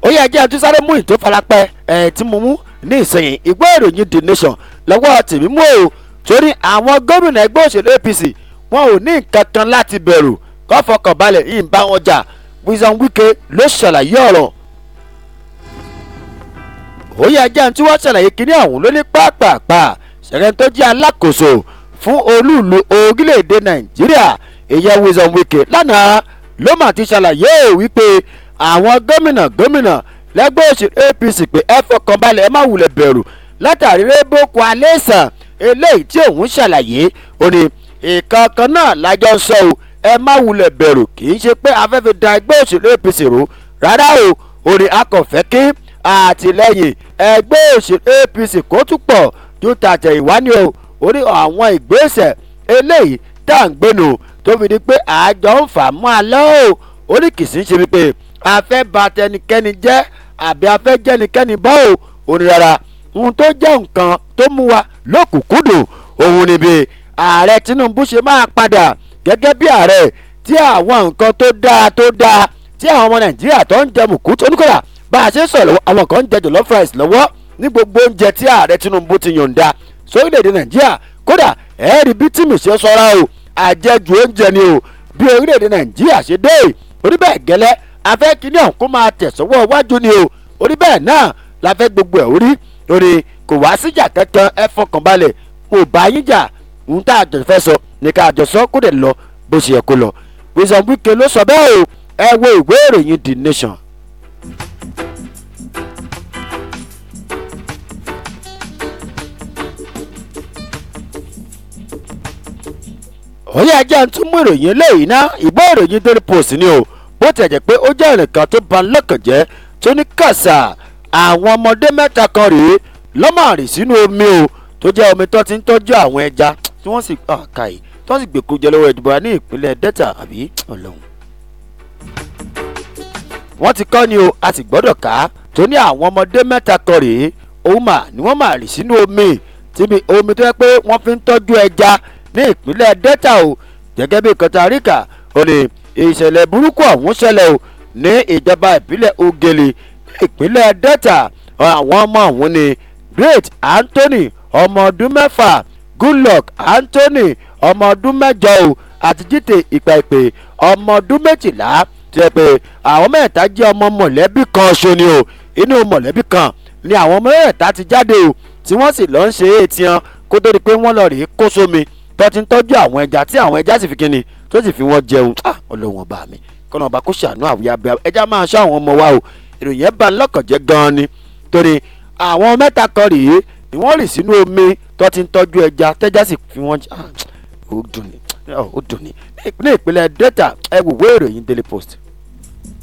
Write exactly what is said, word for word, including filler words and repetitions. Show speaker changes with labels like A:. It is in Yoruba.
A: ó yẹ jẹ́ àtúnṣe sáré mú ìtò farapẹ́ ẹ̀ tí mo mú ní ìsẹ̀yìn ìgbó ìròyìn The Nation lọ́wọ́ tèmi mú o torí àwọn gómìnà ẹgbẹ́ òṣèlú A P C wọn ò ní nǹkan kan láti bẹ̀rù kó fọkàn balẹ̀ yìí ń bá wọn jà Wilson Wike ló ṣàlàyé ọ̀rọ̀ ó yẹ jẹ́ tí wọ́n ṣàlàyé kíní ọ̀hún ló ní pàápàá ṣẹ̀rẹ̀ tó jẹ́ alákòóso fún olúùlú orílẹ̀-èdè Nàìjíríà ìyẹn Wilson Wike lánàá ló mà ti ṣàlàyé wípé àwọn gómìnà gómìnà lẹ́gbẹ́ òṣèlú A P C pé ẹ fọkàn balẹ̀ ẹ má wulẹ̀ bẹ̀rù látàrí rébókù alẹ́sàn eléyìí tí òun ṣàlàyé ó ní ìkankan náà lájọ ń sọ o ẹ má wulẹ̀ bẹ̀rù kì í ṣe pé afẹ́fẹ́ da ẹgbẹ́ òṣèlú A P C rú rárá o ó ní a kò fẹ́ kí àtìlẹ́yìn ẹgbẹ́ òṣèlú A P C kó tún pọ̀ ju tàtẹ̀yìnwá ni o ó ní àwọn ìgbésẹ̀ eléyìí tá à ń gbénu tó fi di pé àjọ ń fà mọ́ alẹ́ o ó ní kì í sì ṣe wípé a fẹ́ bà tẹnikẹ́ni jẹ́ àbí a fẹ́ jẹ́nikẹ́ni bọ́ o ó ní rárá ohun tó jẹ́ nǹkan tó mú wa lókùnkúndùn òun níbi ààrẹ Tinubu ṣe máa padà gẹ́gẹ́ bí ààrẹ tí àwọn nǹkan tó dáa tó dáa tí àwọn ọmọ Nàìjíríà tó ń jẹ mùkútù oníkọ̀dà bá a ṣe ń sọ̀rọ̀ àwọn kan ń jẹ jollof rice lọ́wọ́ ní gbogbo oúnjẹ tí ààrẹ Tinubu ti yọ̀ǹda sórílẹ̀-èdè Nàìjíríà kódà ẹ̀ẹ́rì bí tìmì ṣe sọ́ra o àjẹjù oúnjẹ ni o bí orílẹ̀-èdè Nàìjíríà ṣe dé orí bẹ́ẹ̀ gẹ́lẹ́ afẹ́ kínní ọ̀hún kó máa tẹ̀sọ́wọ́ iwájú ni o orí bẹ́ẹ̀ náà la fẹ́ gbogbo ẹ̀ orí orí kò wá síjà kankan ẹ fọkàn balẹ̀ kò bá yín jà ohun tá a jọ fẹ́ sọ ní ká jọ sọ kó dẹ̀ lọ bó ṣe yẹ kó lọ Wilson Wike ló sọ bẹ́ẹ̀ o ẹ wo ìwé ìròyìn The Nation. òye ajá ń tún mú ìròyìn eléyìí ná ìgbọ́ ìròyìn Daily Post ni o bó ti jẹ́ pé ó jẹ́ ẹnìkan tó bà lọ́kàn jẹ́ tó ní kàṣà àwọn ọmọdé mẹ́ta kan rèé lọ́mọ̀rìn sínú omi o tó jẹ́ omi tó ti ń tọ́jú àwọn ẹja tí wọ́n sì kàì tí wọ́n sì gbèkú jẹ lọ́wọ́ ìdìbò ní ìpínlẹ̀ Delta àbí ọlọ́run. wọ́n ti kọ́ ni o a sì gbọ́dọ̀ ká tó ní àwọn ọmọdé mẹ́ta kan rèé òun mà ni wọ́n mà rìn sínú omi tíbi omi tó yẹ pé wọ́n fi ń tọ́jú ẹja ní ìpínlẹ̀ Delta o gẹ́gẹ́ bí Costa Rica ó ní ìṣẹ̀lẹ̀ burúkú ọ̀hún ṣẹlẹ̀ o ní ìjọba ìpínlẹ̀ Ogele ìpínlẹ̀ Delta àwọn ọmọ ọ̀hún ni Great Anthony ọmọ ọdún mẹ́fà Goodluck Anthony ọmọ ọdún mẹ́jọ o àti Jíte Ìpàìpè ọmọ ọdún méjìlá tí ẹ pé àwọn mẹ́ta jẹ́ ọmọ mọ̀lẹ́bí kan ṣo ni o inú mọ̀lẹ́bí kan ni àwọn mẹ́ta ti jáde o tí wọ́n sì lọ ń ṣe é tiẹn kó tó di pé wọ́n lọ rèé kó sómi tó ti ń tọ́jú àwọn ẹja tí àwọn ẹja sì fi kíni tó sì fi wọ́n jẹun ọlọ́wọ́n bá mi kọ́nà ọba kó ṣàánú àwùjọ abẹ́ ẹja máa ṣọ́ àwọn ọmọ wa o ìròyìn ẹ̀ bá ń lọ́kàn jẹ́ gan-an ni torí àwọn mẹ́ta kan rèé ni wọ́n rì sínú omi tó ti ń tọ́jú ẹja tẹ́já sì fi wọ́n ó dùn ní ó dùn ní ní ìpínlẹ̀ Delta ẹ wò wé ìròyìn Daily Post.